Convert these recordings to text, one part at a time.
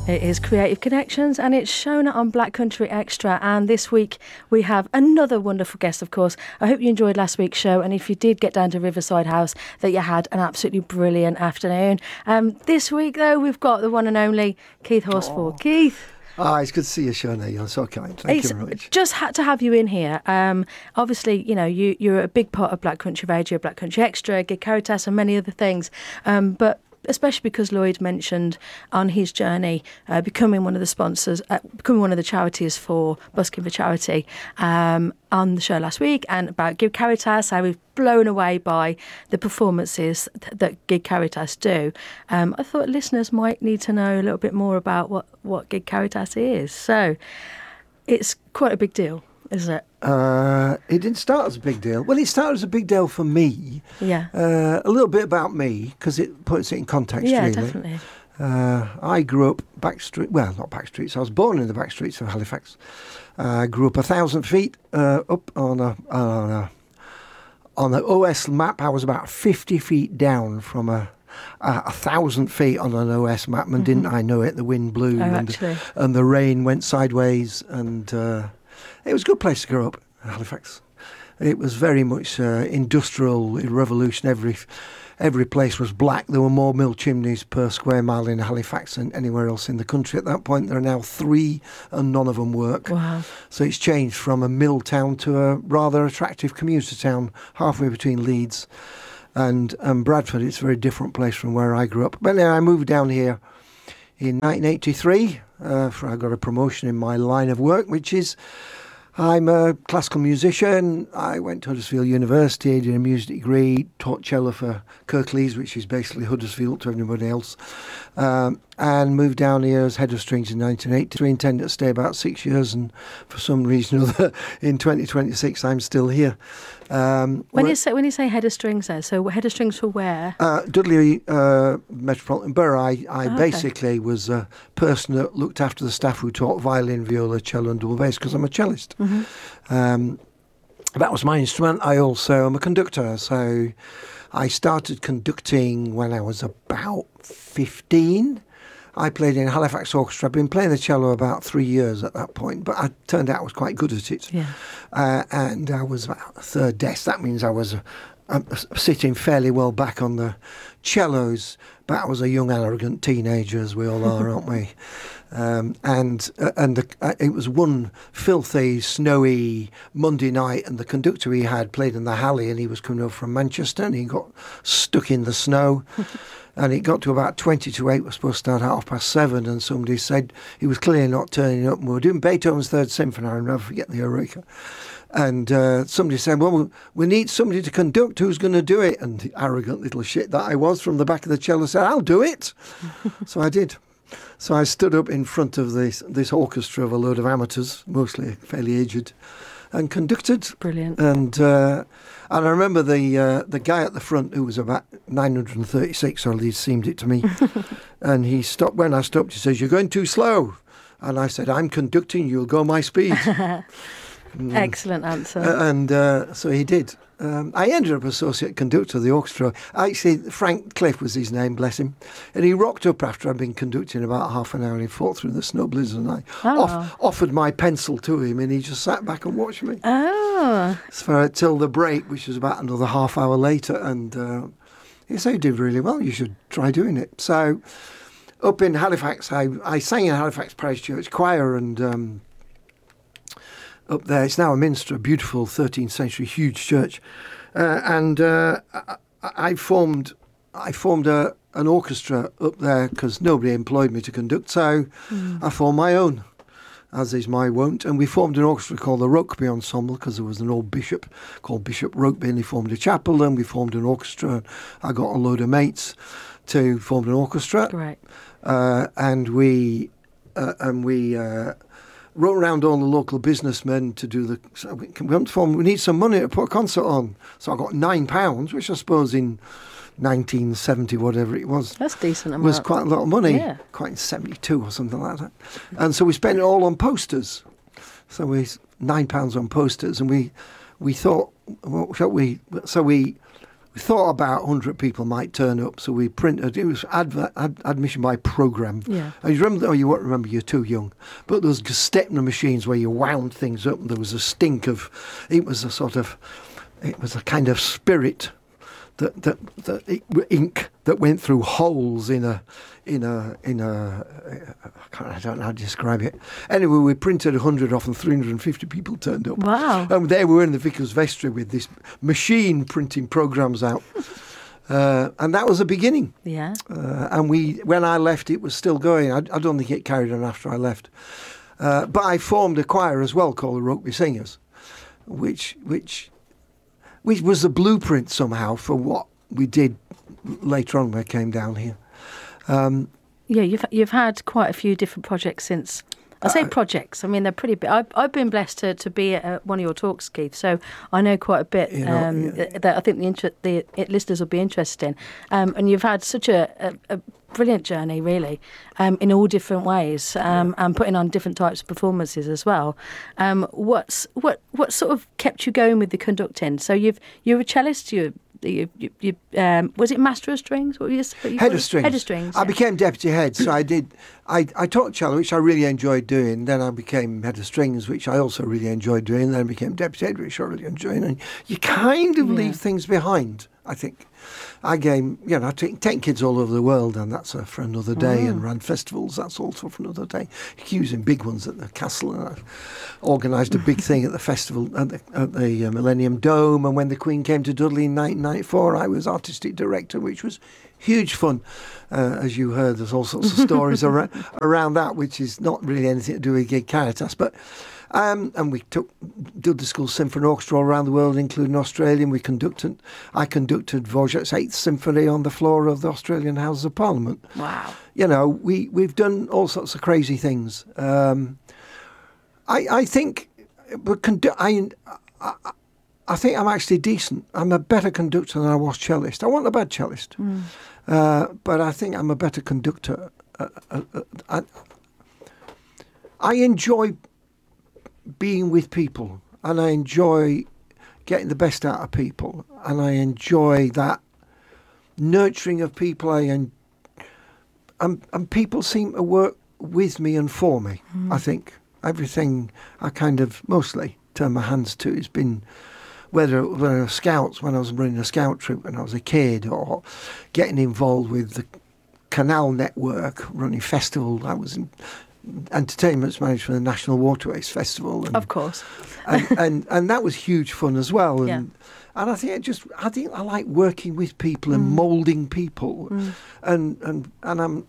It is Creative Connections and it's shown on Black Country Extra, and this week we have another wonderful guest, of course. I hope you enjoyed last week's show, and if you did get down to Riverside House that you had an absolutely brilliant afternoon. This week though we've got the one and only Keith Horsfall. Keith. It's good to see you, Shona. You're so kind. Thank you very much. Just had to have you in here. Obviously, you know, you're a big part of Black Country Radio, Black Country Extra, Gig Caritas and many other things. But especially because Lloyd mentioned on his journey becoming one of the sponsors, becoming one of the charities for Busking for Charity on the show last week, and about Gig Caritas, how we've blown away by the performances that Gig Caritas do. I thought listeners might need to know a little bit more about what Gig Caritas is. So it's quite a big deal, isn't it? It didn't start as a big deal. Well, it started as a big deal for me. Yeah. A little bit about me, because it puts it in context, yeah, really. Definitely. I grew up not back streets. I was born in the back streets of Halifax. I grew up 1,000 feet up on the OS map. I was about 50 feet down from a 1,000 feet on an OS map, and didn't I know it? The wind blew and the rain went sideways, and it was a good place to grow up, Halifax. It was very much industrial revolution. Every place was black. There were more mill chimneys per square mile in Halifax than anywhere else in the country at that point. There are now 3 and none of them work. Wow. So it's changed from a mill town to a rather attractive commuter town halfway between Leeds and Bradford. It's a very different place from where I grew up. But anyway, I moved down here in 1983. I got a promotion in my line of work, which is I'm a classical musician. I went to Huddersfield University, did a music degree, taught cello for Kirklees, which is basically Huddersfield to everybody else, and moved down here as head of strings in 1983. Intended to stay about 6 years, and for some reason or other, in 2026, I'm still here. When you say head of strings, there, so head of strings for where? Dudley Metropolitan Borough. I basically was a person that looked after the staff who taught violin, viola, cello and double bass, because I'm a cellist. Mm-hmm. That was my instrument. I also am a conductor, so I started conducting when I was about 15. I played in Halifax Orchestra. I'd been playing the cello about 3 years at that point, but I turned out I was quite good at it. Yeah. And I was about third desk. That means I was sitting fairly well back on the cellos, but I was a young, arrogant teenager, as we all are, aren't we? It was one filthy, snowy Monday night, and the conductor he had played in the Halley, and he was coming over from Manchester, and he got stuck in the snow. And it got to about 20 to 8, we're supposed to start at 7:30, and somebody said he was clearly not turning up. And we were doing Beethoven's Third Symphony, I'll never forget the Eureka. And somebody said, well, we need somebody to conduct, who's going to do it? And the arrogant little shit that I was from the back of the cello said, I'll do it. So I did. So I stood up in front of this orchestra of a load of amateurs, mostly fairly aged, and conducted. Brilliant. And I remember the guy at the front, who was about 936, or at least seemed it to me, and he stopped. When I stopped, he says, "You're going too slow." And I said, "I'm conducting, you'll go my speed." Excellent answer. And so he did. I ended up associate conductor of the orchestra. Actually, Frank Cliff was his name, bless him. And he rocked up after I'd been conducting about half an hour, and he fought through the snow blizzard, and I offered my pencil to him, and he just sat back and watched me. Oh. Till the break, which was about another half hour later, and he said, "You did really well, you should try doing it." So up in Halifax, I sang in Halifax Parish Church Choir, and up there, it's now a minster, a beautiful 13th century huge church, and I formed an orchestra up there because nobody employed me to conduct, so I formed my own, as is my wont, and we formed an orchestra called the Rokeby Ensemble because there was an old bishop called Bishop Rokeby, and he formed a chapel, and we formed an orchestra, and I got a load of mates to form an orchestra. Right. And we wrote around all the local businessmen to do we need some money to put a concert on. So I got £9, which I suppose in 1970, whatever it was. That's decent amount. Was quite a lot of money. Yeah. Quite in 72 or something like that. And so we spent it all on posters. So £9 on posters, and we thought, what shall we? So we we thought about 100 people might turn up, so we printed. It was admission by programme. Yeah. And you remember? Oh, you won't remember. You're too young. But there was Stepner machines where you wound things up, and there was a stink of. It was a kind of spirit ink that went through holes in a. I don't know how to describe it. Anyway, we printed 100 off, and 350 people turned up. Wow! And there we were in the Vicar's Vestry with this machine printing programmes out, and that was the beginning. Yeah. And when I left, it was still going. I don't think it carried on after I left. But I formed a choir as well called the Rokeby Singers, which was the blueprint somehow for what we did later on when I came down here. You've had quite a few different projects since. I say projects. I mean, they're pretty big. I've been blessed to be at one of your talks, Keith. So I know quite a bit that I think the listeners will be interested in. And you've had such a brilliant journey, really, in all different ways, and putting on different types of performances as well. What sort of kept you going with the conducting? So you're a cellist. Was it Master of Strings? What Head of Strings. Head of Strings. I became deputy head, so I did. I taught cello, which I really enjoyed doing. Then I became head of strings, which I also really enjoyed doing. Then I became deputy head, which I really enjoyed. And you kind of leave things behind, I think. I take kids all over the world, and that's for another day, and ran festivals, that's also for another day. Using big ones at the castle, and I organised a big thing at the festival at the Millennium Dome, and when the Queen came to Dudley in 1994, I was artistic director, which was huge fun. As you heard, there's all sorts of stories around that, which is not really anything to do with Gig Caritas, but... and we took Dudley School Symphony Orchestra all around the world, including Australia. And I conducted Dvorak's 8th Symphony on the floor of the Australian Houses of Parliament. Wow! We've done all sorts of crazy things. I think, I think I'm actually decent. I'm a better conductor than I was cellist. I wasn't a bad cellist, but I think I'm a better conductor. I enjoy being with people, and I enjoy getting the best out of people, and I enjoy that nurturing of people. And people seem to work with me and for me. I think everything I kind of mostly turn my hands to has been, whether it was scouts, when I was running a scout troop when I was a kid, or getting involved with the Canal Network, running festival. I was in entertainment manager for the National Waterways Festival, and, of course, and that was huge fun as well. And I think I like working with people and moulding people, and I'm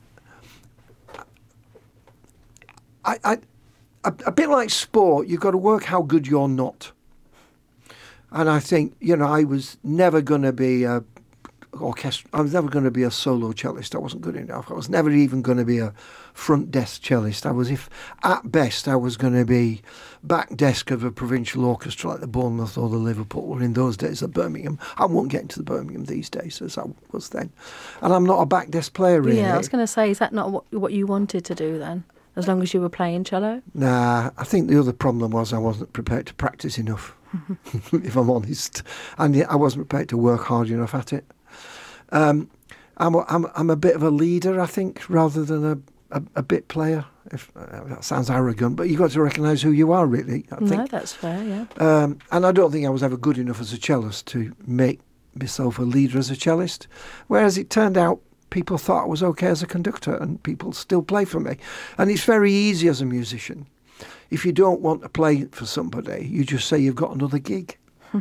a bit like sport. You've got to work how good you're not. And I think I was never going to be a orchestra. I was never going to be a solo cellist. I wasn't good enough. I was never even going to be a front desk cellist. If at best I was going to be back desk of a provincial orchestra like the Bournemouth or the Liverpool, or in those days the Birmingham. I won't get into the Birmingham these days as I was then. And I'm not a back desk player, really. Yeah, I was going to say, is that not what you wanted to do then? As long as you were playing cello? Nah, I think the other problem was I wasn't prepared to practice enough, if I'm honest. And I wasn't prepared to work hard enough at it. I'm a bit of a leader, I think, rather than a bit player. If that sounds arrogant, but you've got to recognise who you are, really. I think. No, that's fair, yeah. And I don't think I was ever good enough as a cellist to make myself a leader as a cellist. Whereas it turned out people thought I was okay as a conductor, and people still play for me. And it's very easy as a musician. If you don't want to play for somebody, you just say you've got another gig.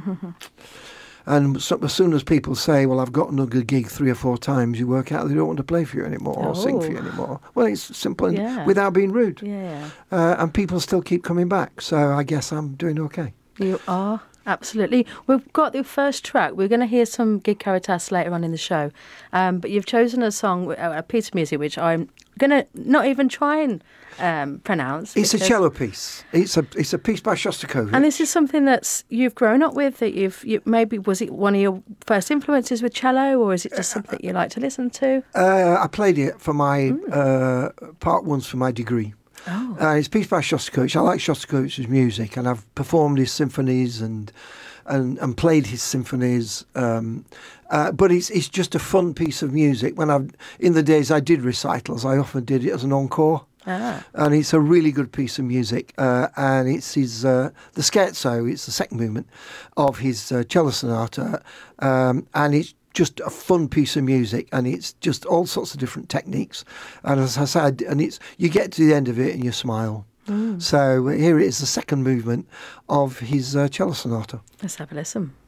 And as soon as people say, well, I've got another gig 3 or 4 times, you work out they don't want to play for you anymore or sing for you anymore. Well, it's simple and without being rude. Yeah. And people still keep coming back. So I guess I'm doing okay. You are. Absolutely. We've got the first track. We're going to hear some Gig Caritas later on in the show. But you've chosen a song, a piece of music, which I'm going to not even try and pronounce. It's a cello piece. It's a piece by Shostakovich. And this is something that you've grown up with, that you maybe, was it one of your first influences with cello, or is it just something you like to listen to? I played it for my part ones for my degree. Oh. It's a piece by Shostakovich. I like Shostakovich's music, and I've performed his symphonies, and and played his symphonies. But it's just a fun piece of music. In the days I did recitals, I often did it as an encore. And it's a really good piece of music, and it's his the scherzo. It's the second movement of his cello sonata, and it's just a fun piece of music, and it's just all sorts of different techniques. And as I said, you get to the end of it and you smile. So here it is, the second movement of his cello sonata. Let's have a listen.